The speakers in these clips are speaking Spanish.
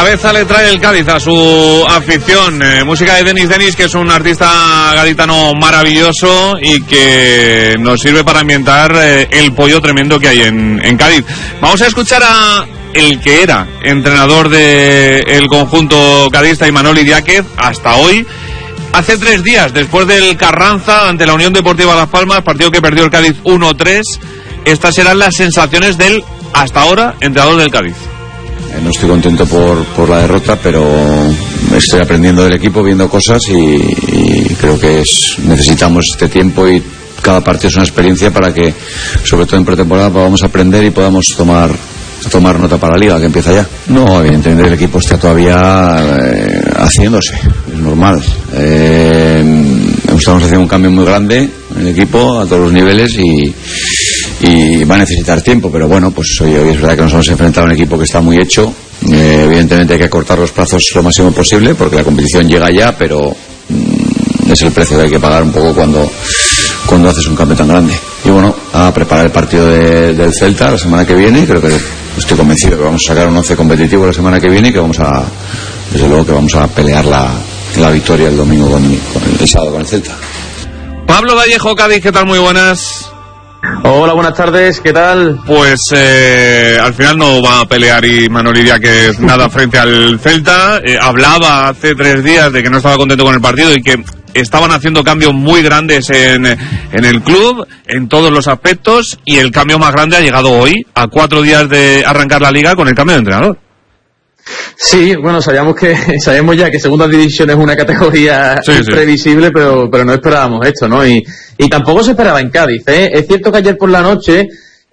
cabeza le trae el Cádiz a su afición. Música de Denis, que es un artista gaditano maravilloso y que nos sirve para ambientar el pollo tremendo que hay en Cádiz. Vamos a escuchar a el que era entrenador del conjunto cadista, Imanol Idiáquez, hasta hoy. Hace 3 días, después del Carranza ante la Unión Deportiva Las Palmas, partido que perdió el Cádiz 1-3, estas serán las sensaciones del, hasta ahora, entrenador del Cádiz. No estoy contento por la derrota, pero estoy aprendiendo del equipo, viendo cosas y creo que necesitamos este tiempo y cada partido es una experiencia para que, sobre todo en pretemporada, podamos aprender y podamos tomar nota para la liga que empieza ya. No, evidentemente el equipo está todavía haciéndose, es normal. Estamos haciendo un cambio muy grande en el equipo a todos los niveles y va a necesitar tiempo, pero bueno, pues hoy es verdad que nos hemos enfrentado a un equipo que está muy hecho. Evidentemente hay que acortar los plazos lo máximo posible porque la competición llega ya, pero es el precio que hay que pagar un poco cuando haces un cambio tan grande. Y bueno, a preparar el partido del Celta la semana que viene. Creo que estoy convencido que vamos a sacar un 11 competitivo la semana que viene y que desde luego que vamos a pelear la victoria el domingo el sábado con el Celta. Pablo Vallejo, Cádiz, ¿qué tal? Muy buenas. Hola, buenas tardes, ¿qué tal? Pues al final no va a pelear Imanol Idiáquez nada frente al Celta. Hablaba hace 3 días de que no estaba contento con el partido y que estaban haciendo cambios muy grandes en el club, en todos los aspectos, y el cambio más grande ha llegado hoy, a 4 días de arrancar la liga, con el cambio de entrenador. Sí, bueno, sabemos ya que segunda división es una categoría imprevisible, pero no esperábamos esto, ¿no? Y tampoco se esperaba en Cádiz, ¿eh? Es cierto que ayer por la noche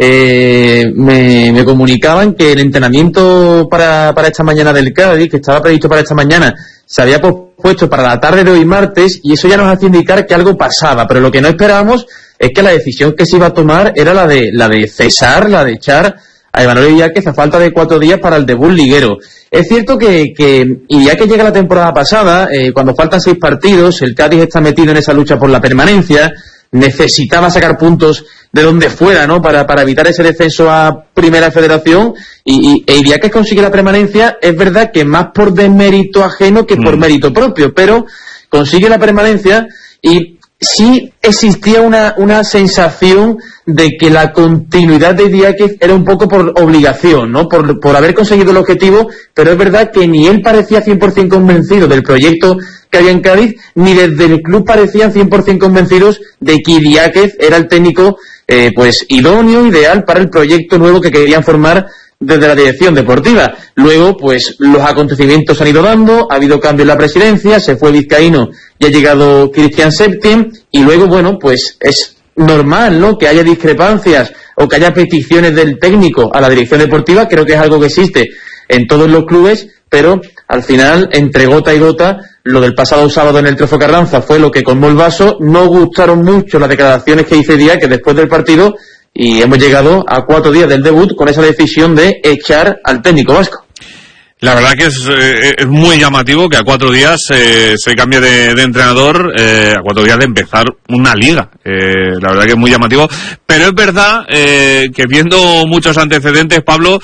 me comunicaban que el entrenamiento para esta mañana del Cádiz, que estaba previsto para esta mañana, se había pospuesto para la tarde de hoy martes, y eso ya nos hace indicar que algo pasaba, pero lo que no esperábamos es que la decisión que se iba a tomar era la de cesar, la de echar a Imanol Idiáquez a falta de 4 días para el debut liguero. Es cierto que ya que llega la temporada pasada, cuando faltan 6 partidos, el Cádiz está metido en esa lucha por la permanencia, necesitaba sacar puntos de donde fuera, ¿no? Para evitar ese descenso a Primera Federación, y Idiáquez consigue la permanencia, es verdad que más por desmérito ajeno que por mérito propio, pero consigue la permanencia y sí existía una sensación de que la continuidad de Idiáquez era un poco por obligación, ¿no? Por haber conseguido el objetivo, pero es verdad que ni él parecía 100% convencido del proyecto que había en Cádiz, ni desde el club parecían 100% convencidos de que Idiáquez era el técnico pues idóneo, ideal para el proyecto nuevo que querían formar desde la dirección deportiva. Luego, pues los acontecimientos han ido dando, ha habido cambio en la presidencia, se fue Vizcaíno y ha llegado Cristian Septien, y luego, bueno, pues es normal, ¿no?, que haya discrepancias o que haya peticiones del técnico a la dirección deportiva. Creo que es algo que existe en todos los clubes, pero al final, entre gota y gota, lo del pasado sábado en el Trofeo Carranza fue lo que colmó el vaso. No gustaron mucho las declaraciones que hizo Idiáquez después del partido, y hemos llegado a 4 días del debut con esa decisión de echar al técnico vasco. La verdad que es muy llamativo que a 4 días se cambie de entrenador, a 4 días de empezar una liga. La verdad que es muy llamativo, pero es verdad que viendo muchos antecedentes, Pablo,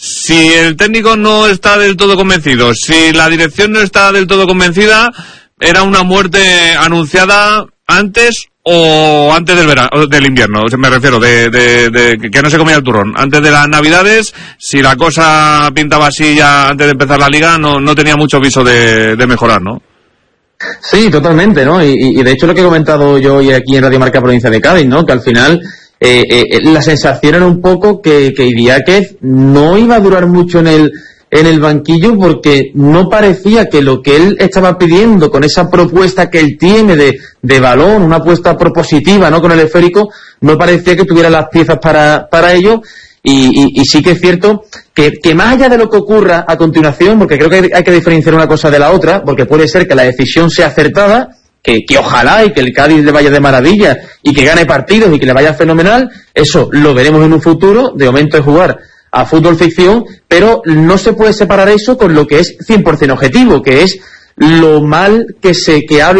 si el técnico no está del todo convencido, si la dirección no está del todo convencida, era una muerte anunciada antes o antes del verano, del invierno, me refiero, de que no se comía el turrón. Antes de las Navidades, si la cosa pintaba así ya antes de empezar la liga, no tenía mucho viso de mejorar, ¿no? Sí, totalmente, ¿no? Y de hecho lo que he comentado yo hoy aquí en Radio Marca Provincia de Cádiz, ¿no? Que al final la sensación era un poco que Idiáquez no iba a durar mucho en el banquillo, porque no parecía que lo que él estaba pidiendo con esa propuesta que él tiene de balón, una apuesta propositiva, ¿no?, con el esférico, no parecía que tuviera las piezas para ello. Y sí que es cierto que más allá de lo que ocurra a continuación, porque creo que hay que diferenciar una cosa de la otra, porque puede ser que la decisión sea acertada, que ojalá y que el Cádiz le vaya de maravilla y que gane partidos y que le vaya fenomenal, eso lo veremos en un futuro. De momento es jugar a fútbol ficción, pero no se puede separar eso con lo que es 100% objetivo, que es lo mal que habla